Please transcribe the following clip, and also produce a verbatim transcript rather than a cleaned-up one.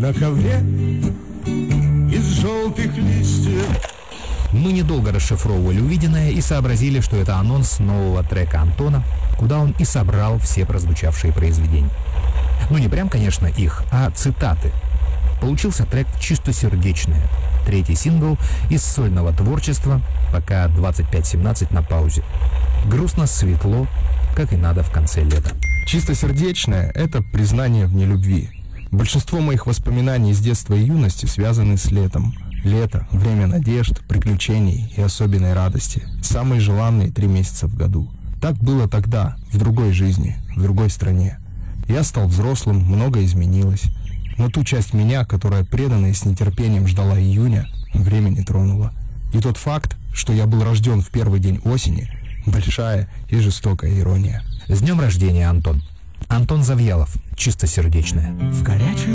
на ковре из желтых листьев. Мы недолго расшифровывали увиденное и сообразили, что это анонс нового трека Антона, куда он и собрал все прозвучавшие произведения. Ну не прям, конечно, их, а цитаты. Получился трек «Чистосердечное», третий сингл из сольного творчества, пока двадцать пять семнадцать на паузе. Грустно, светло, как и надо в конце лета. «Чистосердечное» — это признание в нелюбви. Большинство моих воспоминаний из детства и юности связаны с летом. Лето — время надежд, приключений и особенной радости. Самые желанные три месяца в году. Так было тогда, в другой жизни, в другой стране. Я стал взрослым, многое изменилось. Но ту часть меня, которая преданно и с нетерпением ждала июня, время не тронуло. И тот факт, что я был рожден в первый день осени, большая и жестокая ирония. С днем рождения, Антон. Антон Завьялов, «Чистосердечное». В горячую